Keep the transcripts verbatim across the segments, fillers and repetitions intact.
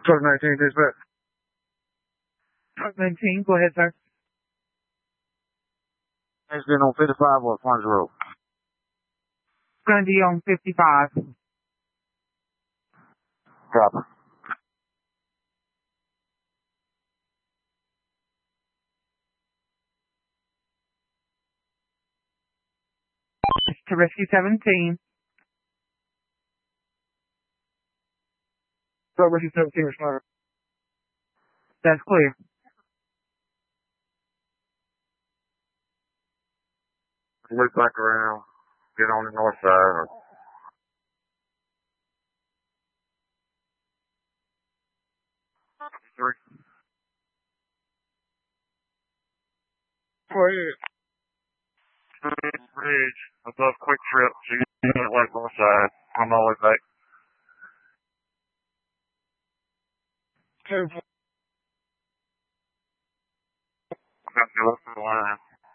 Truck nineteen, dispatch. Truck nineteen, go ahead, sir. Accident on fifty-five or Frontage Road. It's going to be on fifty-five. Copy. To Rescue seventeen. So Rescue seventeen, responder. That's clear. Loop back around. Get on the north side. Three. Go ahead. Bridge above Quick Trip. So you get it like north side. I'm all the way back. Two. I'm going to go up the line.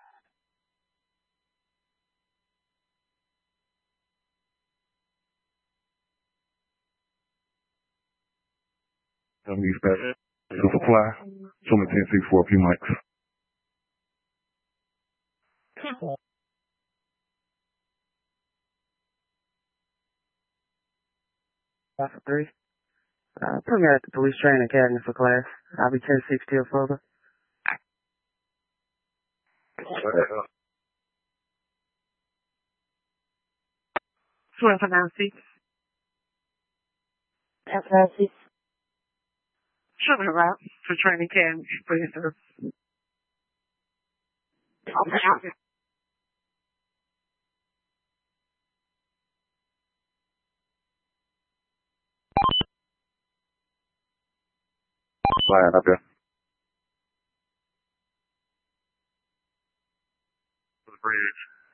Um, dispatch. So supply. Show me ten six for a few mics. Five for three. Uh, put me at the police training academy for class. I'll be ten six till further. Twelve for Nancy. F Nancy. Show me around for training academy, please, sir. Okay. Line up there. The bridge.